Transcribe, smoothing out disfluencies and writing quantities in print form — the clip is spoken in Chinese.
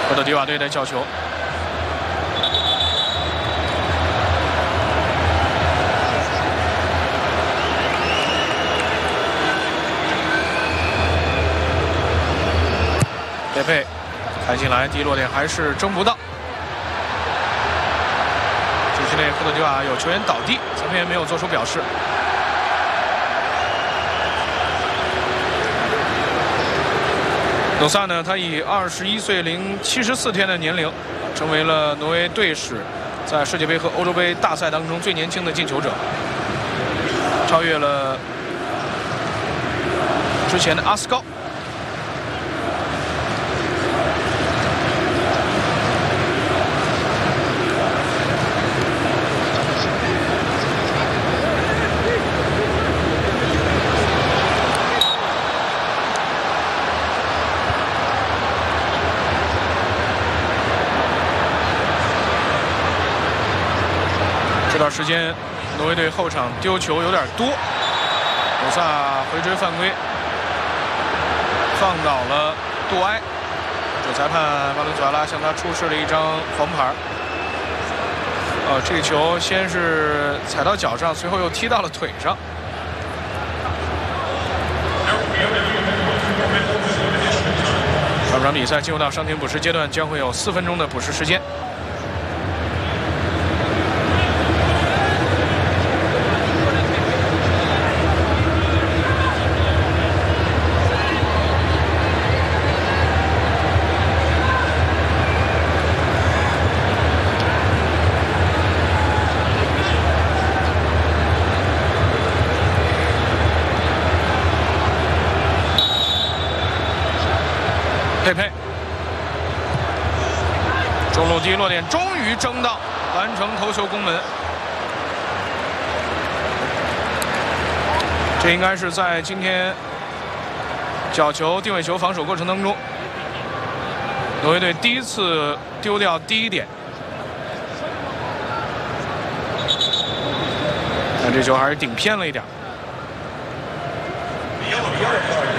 科特迪瓦队的角球。佩佩开进来，第一落点还是争不到。禁区内，科特迪瓦有球员倒地，裁判员没有做出表示。努萨呢，他以21岁零74天的年龄，成为了挪威队史在世界杯和欧洲杯大赛当中最年轻的进球者，超越了之前的阿斯高。这段时间，挪威队后场丢球有点多，努萨回追犯规，放倒了杜埃，主裁判巴伦佐阿拉向他出示了一张黄牌。这个球先是踩到脚上，随后又踢到了腿上。上场比赛进入到伤停补时阶段，将会有4分钟的补时时间。佩佩，中路第一落点终于争到，完成头球攻门。这应该是在今天角球、定位球防守过程当中，挪威队第一次丢掉第一点。但这球还是顶偏了一点。